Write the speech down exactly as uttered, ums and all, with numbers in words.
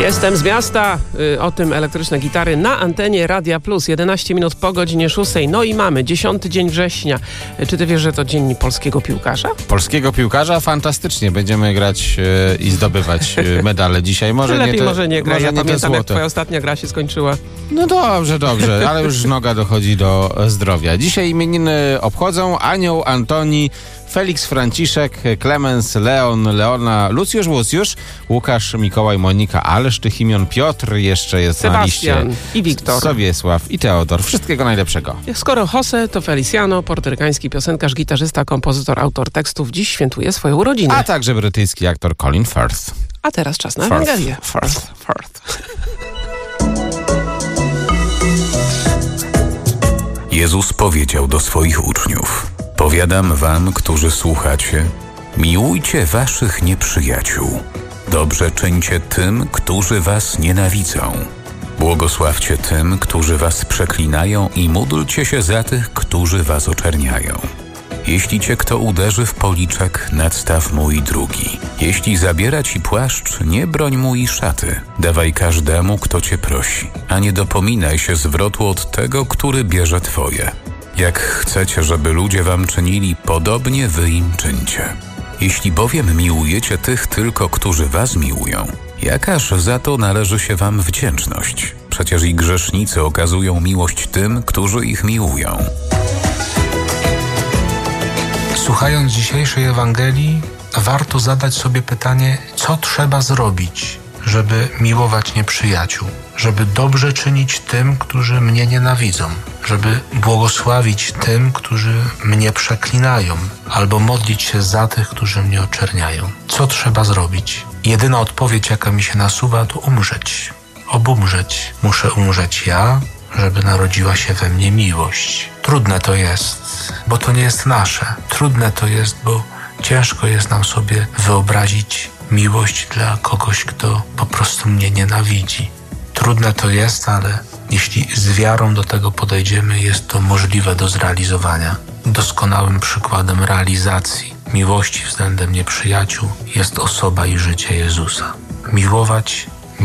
Jestem z miasta, o tym elektryczne gitary na antenie Radia Plus. jedenaście minut po godzinie szóstej. No i mamy dziesiąty dzień września. Czy ty wiesz, że to dzień polskiego piłkarza? Polskiego piłkarza? Fantastycznie. Będziemy grać e, i zdobywać e, medale dzisiaj. Może lepiej nie te, może nie gra. Może ja nie pamiętam, jak twoja ostatnia gra się skończyła. No dobrze, dobrze, ale już noga dochodzi do zdrowia. Dzisiaj imieniny obchodzą Anioł, Antoni, Felix, Franciszek, Klemens, Leon, Leona, Lucjusz, Łucjusz, Łukasz, Mikołaj, Monika, ależ tych imion. Piotr jeszcze jest Sebastian na liście. i Wiktor. Sowiesław i Teodor. Wszystkiego najlepszego. Skoro Jose, to Feliciano, portorykański piosenkarz, gitarzysta, kompozytor, autor tekstów, dziś świętuje swoje urodziny. A także brytyjski aktor Colin Firth. A teraz czas na Firth. Ewangelię. Firth. Firth. Jezus powiedział do swoich uczniów: powiadam wam, którzy słuchacie, miłujcie waszych nieprzyjaciół. Dobrze czyńcie tym, którzy was nienawidzą. Błogosławcie tym, którzy was przeklinają i módlcie się za tych, którzy was oczerniają. Jeśli cię kto uderzy w policzek, nadstaw mu i drugi. Jeśli zabiera ci płaszcz, nie broń mu i szaty. Dawaj każdemu, kto cię prosi, a nie dopominaj się zwrotu od tego, który bierze twoje. Jak chcecie, żeby ludzie wam czynili, podobnie wy im czyńcie. Jeśli bowiem miłujecie tych tylko, którzy was miłują, jakaż za to należy się wam wdzięczność? Przecież i grzesznicy okazują miłość tym, którzy ich miłują. Słuchając dzisiejszej Ewangelii, warto zadać sobie pytanie, co trzeba zrobić, żeby miłować nieprzyjaciół, żeby dobrze czynić tym, którzy mnie nienawidzą, żeby błogosławić tym, którzy mnie przeklinają, albo modlić się za tych, którzy mnie oczerniają. Co trzeba zrobić? Jedyna odpowiedź, jaka mi się nasuwa, to umrzeć. Obumrzeć. Muszę umrzeć ja, żeby narodziła się we mnie miłość. Trudne to jest, bo to nie jest nasze. Trudne to jest, bo ciężko jest nam sobie wyobrazić miłość dla kogoś, kto po prostu mnie nienawidzi. Trudne to jest, ale jeśli z wiarą do tego podejdziemy, jest to możliwe do zrealizowania. Doskonałym przykładem realizacji miłości względem nieprzyjaciół jest osoba i życie Jezusa. Miłować